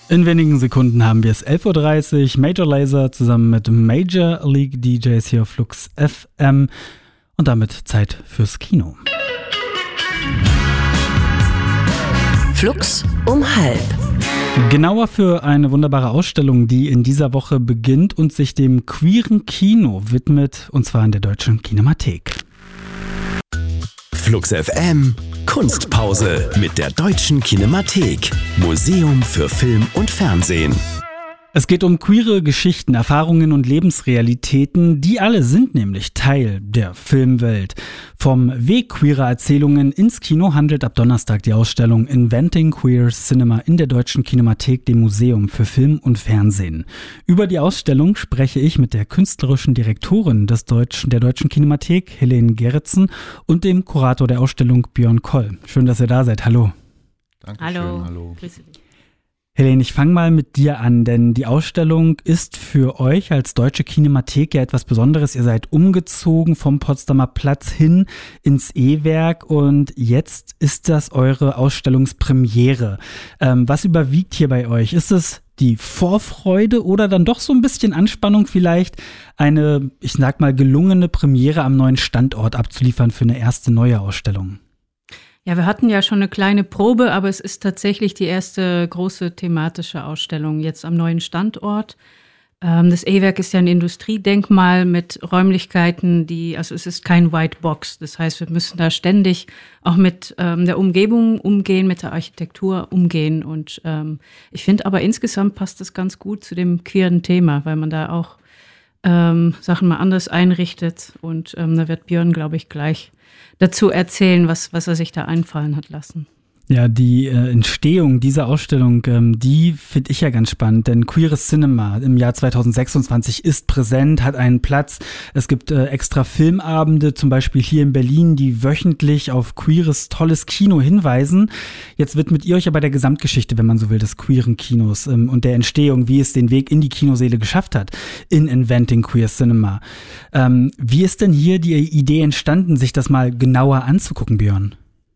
In wenigen Sekunden haben wir es 11.30 Uhr. Major Lazer zusammen mit Major League DJs hier auf Flux FM. Und damit Zeit fürs Kino. Flux um 12:30. Genauer für eine wunderbare Ausstellung, die in dieser Woche beginnt und sich dem queeren Kino widmet, und zwar in der Deutschen Kinemathek. Flux FM Kunstpause mit der Deutschen Kinemathek. Museum für Film und Fernsehen. Es geht um queere Geschichten, Erfahrungen und Lebensrealitäten, die alle sind nämlich Teil der Filmwelt. Vom Weg queerer Erzählungen ins Kino handelt ab Donnerstag die Ausstellung Inventing Queer Cinema in der Deutschen Kinemathek, dem Museum für Film und Fernsehen. Über die Ausstellung spreche ich mit der künstlerischen Direktorin der Deutschen Kinemathek, Helene Gerritsen, und dem Kurator der Ausstellung, Björn Koll. Schön, dass ihr da seid. Hallo. Dankeschön, hallo. Grüße dich. Helene, ich fange mal mit dir an, denn die Ausstellung ist für euch als Deutsche Kinemathek ja etwas Besonderes. Ihr seid umgezogen vom Potsdamer Platz hin ins E-Werk und jetzt ist das eure Ausstellungspremiere. Was überwiegt hier bei euch? Ist es die Vorfreude oder dann doch so ein bisschen Anspannung, vielleicht eine, ich sag mal, gelungene Premiere am neuen Standort abzuliefern für eine erste neue Ausstellung? Ja, wir hatten ja schon eine kleine Probe, aber es ist tatsächlich die erste große thematische Ausstellung jetzt am neuen Standort. Das E-Werk ist ja ein Industriedenkmal mit Räumlichkeiten, also es ist kein White Box. Das heißt, wir müssen da ständig auch mit der Umgebung umgehen, mit der Architektur umgehen. Und ich finde aber insgesamt passt das ganz gut zu dem queeren Thema, weil man da auch Sachen mal anders einrichtet. Und da wird Björn, glaube ich, gleich dazu erzählen, was er sich da einfallen hat lassen. Ja, die Entstehung dieser Ausstellung, die finde ich ja ganz spannend, denn queeres Cinema im Jahr 2026 ist präsent, hat einen Platz. Es gibt extra Filmabende, zum Beispiel hier in Berlin, die wöchentlich auf queeres, tolles Kino hinweisen. Jetzt widmet ihr euch aber der Gesamtgeschichte, wenn man so will, des queeren Kinos und der Entstehung, wie es den Weg in die Kinosäle geschafft hat, in Inventing Queer Cinema. Wie ist denn hier die Idee entstanden, sich das mal genauer anzugucken, Björn?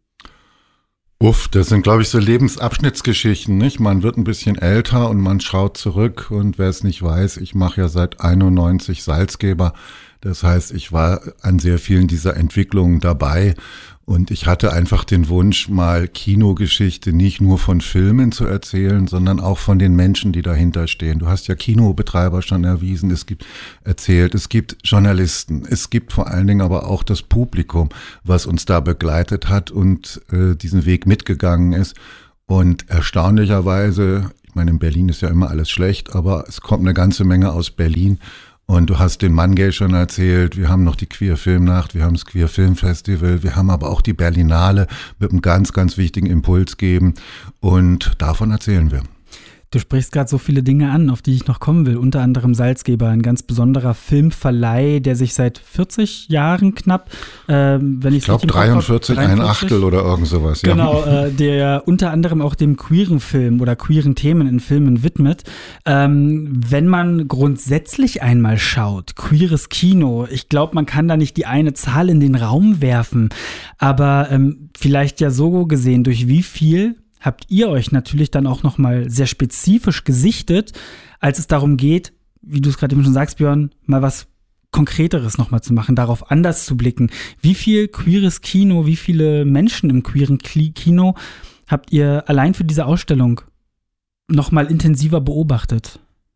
Das sind, glaube ich, so Lebensabschnittsgeschichten, nicht? Man wird ein bisschen älter und man schaut zurück und wer es nicht weiß, ich mache ja seit 91 Salzgeber. Das heißt, ich war an sehr vielen dieser Entwicklungen dabei und ich hatte einfach den Wunsch, mal Kinogeschichte nicht nur von Filmen zu erzählen, sondern auch von den Menschen, die dahinter stehen. Du hast ja Kinobetreiber schon erwiesen, es gibt Journalisten, es gibt vor allen Dingen aber auch das Publikum, was uns da begleitet hat und diesen Weg mitgegangen ist. Und erstaunlicherweise, ich meine, in Berlin ist ja immer alles schlecht, aber es kommt eine ganze Menge aus Berlin. Und du hast den Mangay schon erzählt, wir haben noch die Queer Filmnacht, wir haben das Queer Film Festival, wir haben aber auch die Berlinale mit einem ganz, ganz wichtigen Impuls geben und davon erzählen wir. Du sprichst gerade so viele Dinge an, auf die ich noch kommen will. Unter anderem Salzgeber, ein ganz besonderer Filmverleih, der sich seit 40 Jahren knapp, wenn ich glaube 43, ein Achtel oder irgend sowas. Ja. Genau, der unter anderem auch dem queeren Film oder queeren Themen in Filmen widmet. Wenn man grundsätzlich einmal schaut, queeres Kino, ich glaube, man kann da nicht die eine Zahl in den Raum werfen, aber vielleicht ja so gesehen, durch wie viel habt ihr euch natürlich dann auch nochmal sehr spezifisch gesichtet, als es darum geht, wie du es gerade eben schon sagst, Björn, mal was Konkreteres nochmal zu machen, darauf anders zu blicken. Wie viel queeres Kino, wie viele Menschen im queeren Kino habt ihr allein für diese Ausstellung nochmal intensiver beobachtet?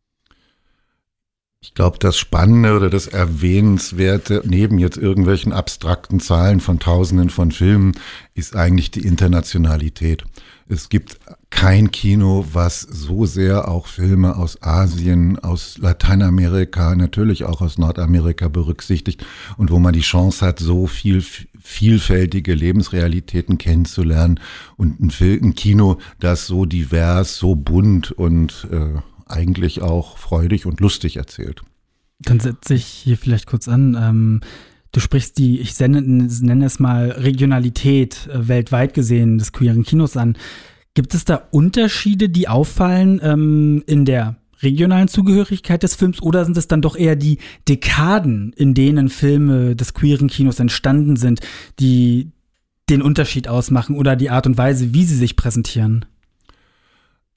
Ich glaube, das Spannende oder das Erwähnenswerte neben jetzt irgendwelchen abstrakten Zahlen von Tausenden von Filmen ist eigentlich die Internationalität. Es gibt kein Kino, was so sehr auch Filme aus Asien, aus Lateinamerika, natürlich auch aus Nordamerika berücksichtigt und wo man die Chance hat, so vielfältige Lebensrealitäten kennenzulernen und ein Kino, das so divers, so bunt und eigentlich auch freudig und lustig erzählt. Dann setze ich hier vielleicht kurz an. Du sprichst ich nenne es mal Regionalität weltweit gesehen des queeren Kinos an. Gibt es da Unterschiede, die auffallen in der regionalen Zugehörigkeit des Films oder sind es dann doch eher die Dekaden, in denen Filme des queeren Kinos entstanden sind, die den Unterschied ausmachen oder die Art und Weise, wie sie sich präsentieren?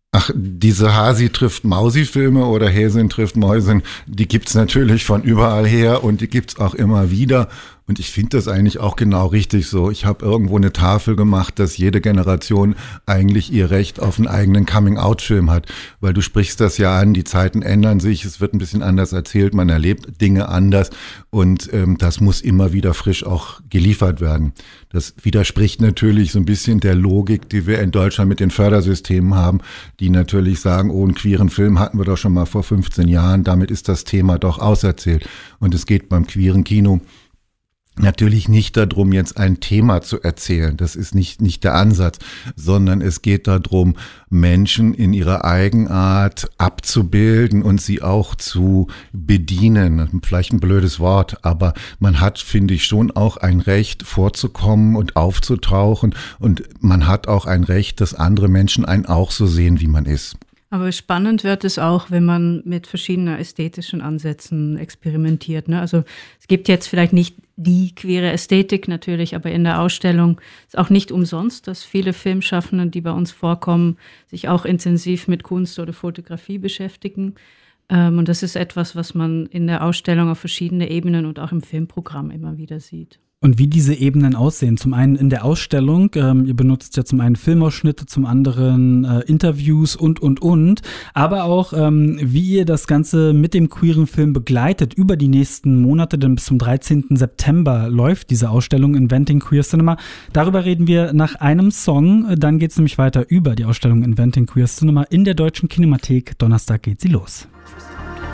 Ach, diese Hasi trifft Mausi-Filme oder Häsin trifft Mäusin, die gibt's natürlich von überall her und die gibt's auch immer wieder. Und ich finde das eigentlich auch genau richtig so. Ich habe irgendwo eine Tafel gemacht, dass jede Generation eigentlich ihr Recht auf einen eigenen Coming-out-Film hat. Weil du sprichst das ja an, die Zeiten ändern sich, es wird ein bisschen anders erzählt, man erlebt Dinge anders und das muss immer wieder frisch auch geliefert werden. Das widerspricht natürlich so ein bisschen der Logik, die wir in Deutschland mit den Fördersystemen haben, die natürlich sagen, oh, einen queeren Film hatten wir doch schon mal vor 15 Jahren, damit ist das Thema doch auserzählt. Und es geht beim queeren Kino natürlich nicht darum, jetzt ein Thema zu erzählen. Das ist nicht der Ansatz, sondern es geht darum, Menschen in ihrer Eigenart abzubilden und sie auch zu bedienen. Vielleicht ein blödes Wort, aber man hat, finde ich, schon auch ein Recht, vorzukommen und aufzutauchen. Und man hat auch ein Recht, dass andere Menschen einen auch so sehen, wie man ist. Aber spannend wird es auch, wenn man mit verschiedenen ästhetischen Ansätzen experimentiert, ne? Also es gibt jetzt vielleicht nicht die queere Ästhetik natürlich, aber in der Ausstellung ist auch nicht umsonst, dass viele Filmschaffende, die bei uns vorkommen, sich auch intensiv mit Kunst oder Fotografie beschäftigen. Und das ist etwas, was man in der Ausstellung auf verschiedene Ebenen und auch im Filmprogramm immer wieder sieht. Und wie diese Ebenen aussehen, zum einen in der Ausstellung, ihr benutzt ja zum einen Filmausschnitte, zum anderen Interviews und, aber auch wie ihr das Ganze mit dem queeren Film begleitet über die nächsten Monate, denn bis zum 13. September läuft diese Ausstellung Inventing Queer Cinema. Darüber reden wir nach einem Song, dann geht es nämlich weiter über die Ausstellung Inventing Queer Cinema in der Deutschen Kinemathek. Donnerstag geht sie los.